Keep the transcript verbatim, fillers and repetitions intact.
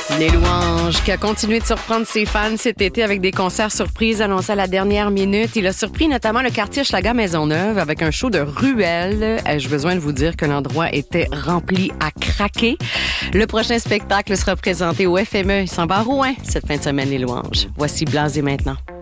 Les Louanges, qui a continué de surprendre ses fans cet été avec des concerts surprises annoncés à la dernière minute. Il a surpris notamment le quartier Schlager Maisonneuve avec un show de ruelles. Ai-je besoin de vous dire que l'endroit était rempli à craquer? Le prochain spectacle sera présenté au F M E. Il s'en va à Rouen cette fin de semaine, les Louanges. Voici Blasé maintenant.